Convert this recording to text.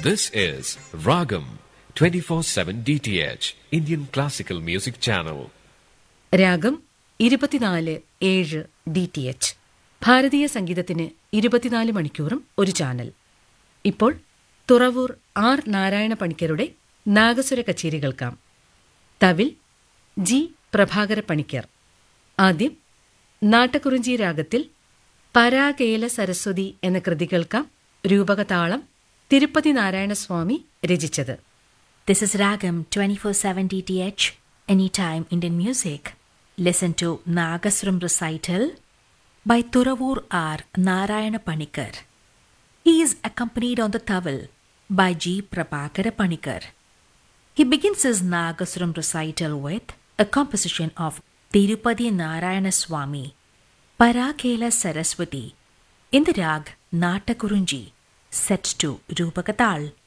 This is Ragam 24/7 DTH Indian Classical Music Channel. രാഗം 24/7 DTH ഭാരതീയ സംഗീതത്തിന് 24 മണിക്കൂറും ഒരു ചാനൽ. ഇപ്പോൾ തുറവൂർ ആർ നാരായണ പണിക്കരുടെ നാഗസ്വര കച്ചേരി കേൾക്കാം. തവിൽ ജി പ്രഭാകര പണിക്കർ. ആദ്യം നാട്ടക്കുറിഞ്ചി രാഗത്തിൽ പരാകേല സരസ്വതി എന്ന കൃതി കേൾക്കാം. രൂപകതാളം തിരുപ്പതി നാരായണസ്വാമി രചിച്ചത്. This is Ragam 24/7 DTH, Anytime Indian Music. Listen to Nagaswaram recital by Thuravur R. Narayana Panikkar. He is accompanied on the tawil by G. Prabhakara Panikkar. He begins his Nagaswaram recital with a composition of Tirupati Narayana Swami, Parakela Saraswati, in the rag Natakurunji, set to Rupakatal.